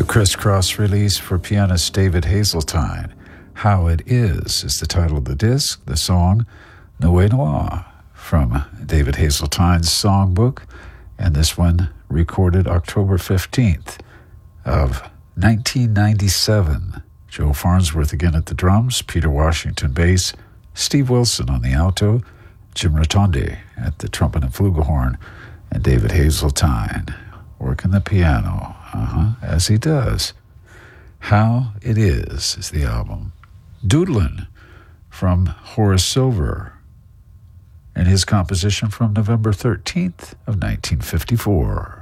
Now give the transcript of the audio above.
Crisscross release for pianist David Hazeltine. How It Is the title of the disc. The song, Noe Noir, from David Hazeltine's songbook, and this one recorded October 15th of 1997. Joe Farnsworth again at the drums, Peter Washington bass, Steve Wilson on the alto, Jim Rotondi at the trumpet and flugelhorn, and David Hazeltine working the piano, as he does. How It Is the album. Doodlin' from Horace Silver, and his composition from November 13th of 1954.